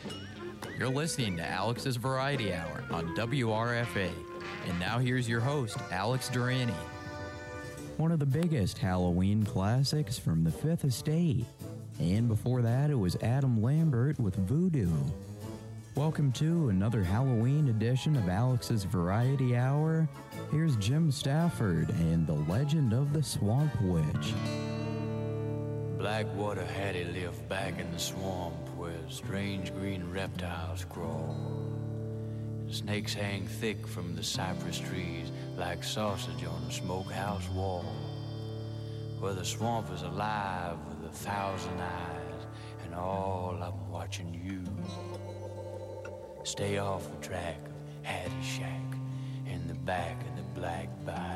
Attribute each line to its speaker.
Speaker 1: You're listening to Alex's Variety Hour on WRFA. And now here's your host, Alex Durrani. One of the biggest Halloween classics from the Fifth Estate. And before that, it was Adam Lambert with Voodoo. Welcome to another Halloween edition of Alex's Variety Hour. Here's Jim Stafford and the Legend of the Swamp Witch.
Speaker 2: Blackwater Hattie lived back in the swamp where strange green reptiles crawl. And snakes hang thick from the cypress trees like sausage on a smokehouse wall. Where the swamp is alive with 1,000 eyes, and all of them watching you. Stay off the track of Hattie Shack in the back of the Black Bayou.